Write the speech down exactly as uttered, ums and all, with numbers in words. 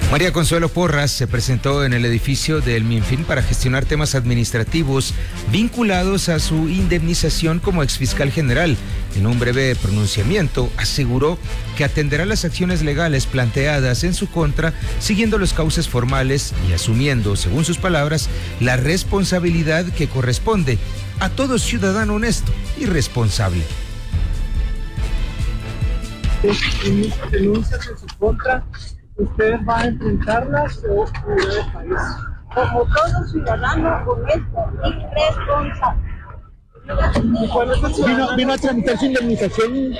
María Consuelo Porras se presentó en el edificio del Minfin para gestionar temas administrativos vinculados a su indemnización como exfiscal general. En un breve pronunciamiento aseguró que atenderá las acciones legales planteadas en su contra, siguiendo los cauces formales y asumiendo, según sus palabras, la responsabilidad que corresponde a todo ciudadano honesto y responsable. Denuncias en su contra, ¿usted va a enfrentarlas o cuidar el país? Como todo ciudadano honesto y responsable. ¿Y cuál es el ciudadano? ¿Vino, vino a tramitar su indemnización?